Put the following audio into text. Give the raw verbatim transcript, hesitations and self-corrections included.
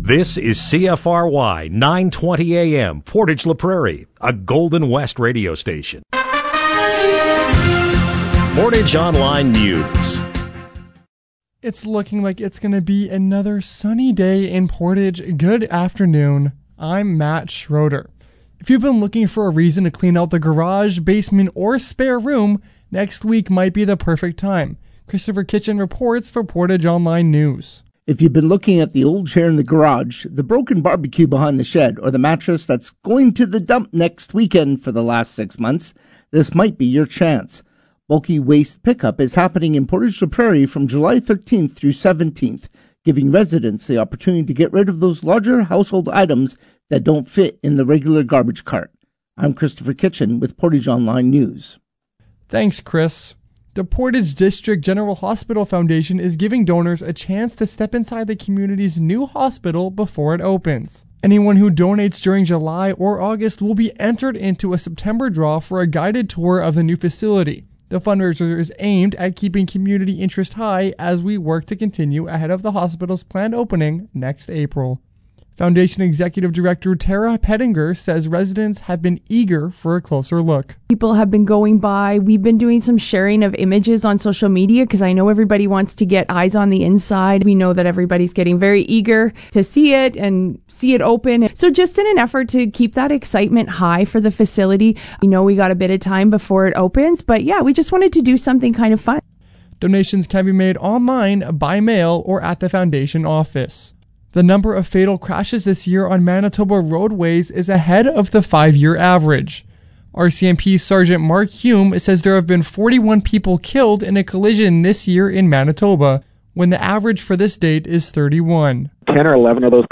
This is C F R Y nine twenty A M, Portage La Prairie, a Golden West radio station. Portage Online News. It's looking like it's going to be another sunny day in Portage. Good afternoon. I'm Matt Schroeder. If you've been looking for a reason to clean out the garage, basement, or spare room, next week might be the perfect time. Christopher Kitchen reports for Portage Online News. If you've been looking at the old chair in the garage, the broken barbecue behind the shed, or the mattress that's going to the dump next weekend for the last six months, this might be your chance. Bulky waste pickup is happening in Portage La Prairie from July thirteenth through seventeenth, giving residents the opportunity to get rid of those larger household items that don't fit in the regular garbage cart. I'm Christopher Kitchen with Portage Online News. Thanks, Chris. The Portage District General Hospital Foundation is giving donors a chance to step inside the community's new hospital before it opens. Anyone who donates during July or August will be entered into a September draw for a guided tour of the new facility. The fundraiser is aimed at keeping community interest high as we work to continue ahead of the hospital's planned opening next April. Foundation Executive Director Tara Pettinger says residents have been eager for a closer look. People have been going by. We've been doing some sharing of images on social media because I know everybody wants to get eyes on the inside. We know that everybody's getting very eager to see it and see it open. So just in an effort to keep that excitement high for the facility, we know we got a bit of time before it opens, but yeah, we just wanted to do something kind of fun. Donations can be made online, by mail, or at the foundation office. The number of fatal crashes this year on Manitoba roadways is ahead of the five-year average. R C M P Sergeant Mark Hume says there have been forty-one people killed in a collision this year in Manitoba, when the average for this date is thirty-one. ten or eleven of those